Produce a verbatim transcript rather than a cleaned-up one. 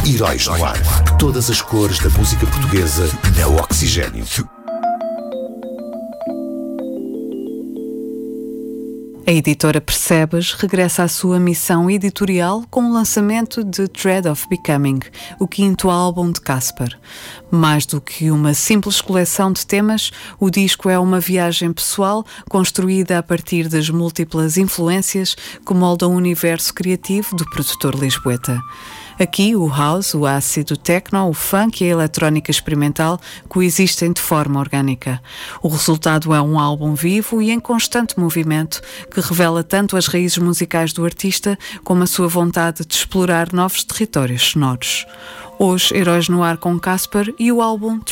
Heróis no Ar. Todas as cores da música portuguesa na Oxigênio. A editora Percebes regressa à sua missão editorial com o lançamento de Thread of Becoming, o quinto álbum de Casper. Mais do que uma simples coleção de temas, o disco é uma viagem pessoal construída a partir das múltiplas influências que moldam o universo criativo do produtor lisboeta. Aqui, o house, o ácido, o techno, o funk e a eletrónica experimental coexistem de forma orgânica. O resultado é um álbum vivo e em constante movimento que revela tanto as raízes musicais do artista como a sua vontade de explorar novos territórios sonoros. Hoje, Heróis no Ar com Casper e o álbum